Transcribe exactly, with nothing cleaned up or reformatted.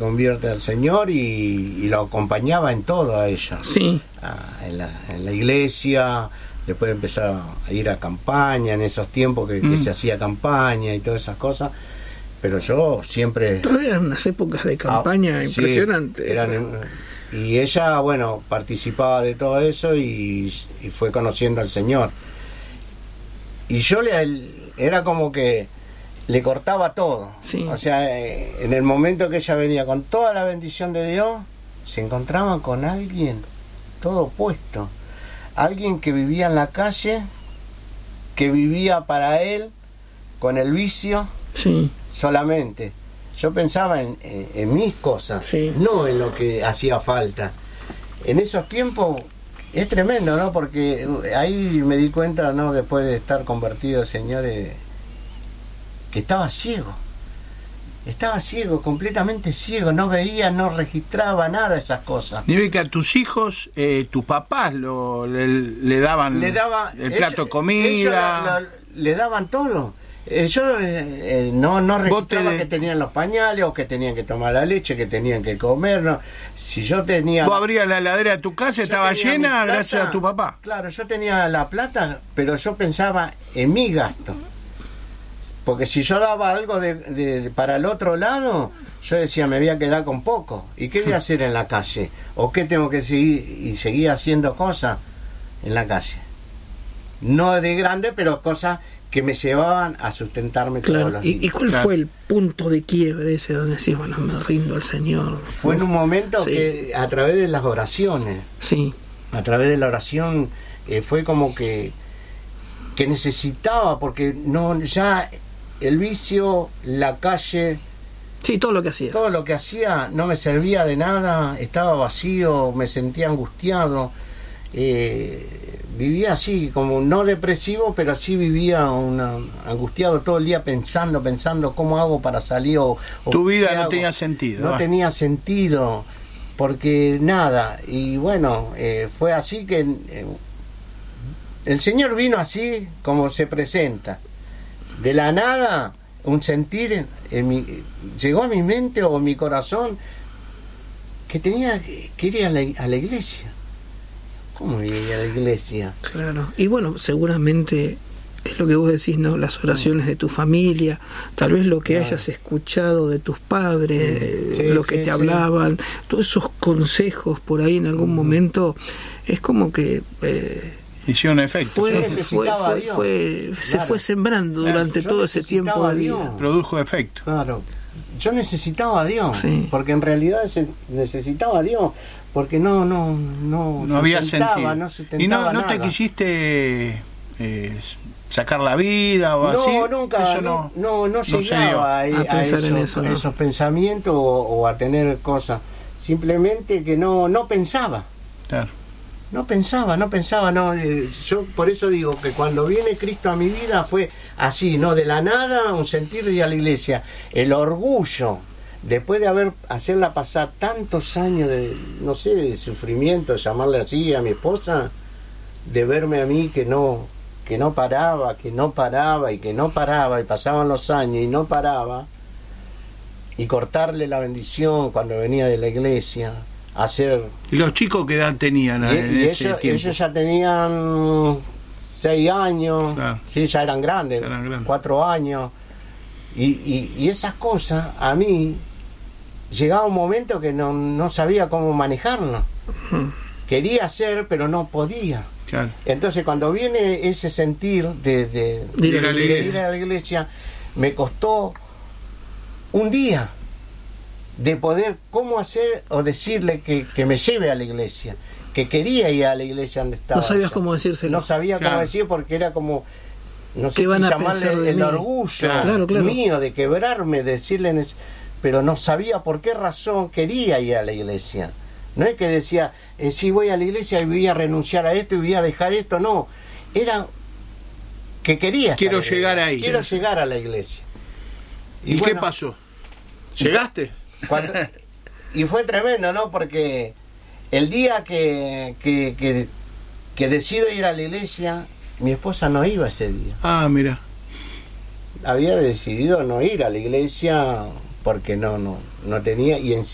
convierte al Señor y, y lo acompañaba en todo a ella. Sí. Ah, en, la, en la iglesia, después empezó a ir a campaña, en esos tiempos que, mm. que se hacía campaña y todas esas cosas. Pero yo siempre... Todavía eran unas épocas de campaña ah, impresionantes. Sí, eran, y ella, bueno, participaba de todo eso y, y fue conociendo al Señor. Y yo le era como que le cortaba todo. Sí. O sea, en el momento que ella venía con toda la bendición de Dios, se encontraba con alguien todo opuesto. Alguien que vivía en la calle, que vivía para él, con el vicio. Sí. Solamente. Yo pensaba en, en, en mis cosas, sí. no en lo que hacía falta. En esos tiempos es tremendo, ¿no? Porque ahí me di cuenta, ¿no? Después de estar convertido, Señor, eh, que estaba ciego. Estaba ciego, completamente ciego. No veía, no registraba nada de esas cosas. Ni que a tus hijos, eh, tus papás lo, le, le daban le daba, el plato ellos, de comida. Ellos lo, le daban todo. Eh, yo eh, no, no registraba te... que tenían los pañales o que tenían que tomar la leche, que tenían que comer. No. Si yo tenía... Vos abrías la heladera de tu casa, estaba llena plata, gracias a tu papá. Claro, yo tenía la plata, pero yo pensaba en mi gasto. Porque si yo daba algo de, de, para el otro lado, yo decía, me voy a quedar con poco. ¿Y qué voy a hacer en la calle? ¿O qué tengo que seguir? Y seguir haciendo cosas en la calle. No de grande, pero cosas que me llevaban a sustentarme claro. todos los días. ¿Y, y cuál claro. fue el punto de quiebre ese donde decís, bueno, me rindo al Señor? Fue en un momento sí. que a través de las oraciones, sí. a través de la oración, eh, fue como que, que necesitaba, porque no ya el vicio, la calle... Sí, todo lo que hacía. Todo lo que hacía no me servía de nada, estaba vacío, me sentía angustiado. Eh, vivía así, como no depresivo, pero sí vivía una, angustiado todo el día pensando, pensando cómo hago para salir. O, o tu vida no hago. tenía sentido. No ¿va? tenía sentido, porque nada. Y bueno, eh, fue así que eh, el Señor vino así como se presenta. De la nada, un sentir en mi, llegó a mi mente o a mi corazón que tenía que ir a la, a la iglesia. ¿Cómo ir a la iglesia? Claro, y bueno, seguramente es lo que vos decís, ¿no? Las oraciones de tu familia, tal vez lo que claro. hayas escuchado de tus padres, sí, lo que sí, te sí. hablaban, todos esos consejos por ahí en algún mm. momento, es como que... Eh, hicieron efecto. Fue, fue, fue, fue, claro. Se fue sembrando claro. durante yo todo ese tiempo de vida. Produjo efecto. Claro. Yo necesitaba a Dios, sí. porque en realidad necesitaba a Dios, porque no no no, no había sentido. No y no, no nada. te quisiste eh, sacar la vida o no, así. Nunca, eso no, no, no, no llegaba a, a, a, esos, eso, ¿no? esos pensamientos o, o a tener cosas. Simplemente que no no pensaba. Claro. No pensaba, no pensaba, no. Eh, yo por eso digo que cuando viene Cristo a mi vida fue así, no de la nada, un sentir de ir a la iglesia, el orgullo, después de haber hacerla pasar tantos años de, no sé, de sufrimiento, llamarle así a mi esposa, de verme a mí que no, que no paraba, que no paraba y que no paraba y pasaban los años y no paraba, y cortarle la bendición cuando venía de la iglesia. Hacer... ¿Y los chicos qué edad tenían y, en y ese ellos, tiempo? Ellos ya tenían seis años, claro. sí, ya eran grandes, eran grandes. cuatro años. Y, y, y esas cosas, a mí, llegaba un momento que no, no sabía cómo manejarlo. Uh-huh. Quería hacer, pero no podía. Claro. Entonces, cuando viene ese sentir de, de, de, ir, a de, de ir a la iglesia, me costó un día de poder cómo hacer o decirle que, que me lleve a la iglesia, que quería ir a la iglesia donde estaba. No sabías ella. cómo decírselo. No sabía claro. cómo decir porque era como, no sé si van a llamarle el mí? orgullo claro, claro. mío de quebrarme, decirle, pero no sabía por qué razón quería ir a la iglesia. No es que decía, eh, sí voy a la iglesia y voy a renunciar a esto y voy a dejar esto, no. Era que quería. Quiero llegar ahí. Quiero sí. llegar a la iglesia. ¿Y, ¿Y bueno, qué pasó? ¿Llegaste? Cuando, y fue tremendo, ¿no? Porque el día que, que, que, que decido ir a la iglesia, mi esposa no iba ese día. Ah, mira. Había decidido no ir a la iglesia porque no no no tenía, y en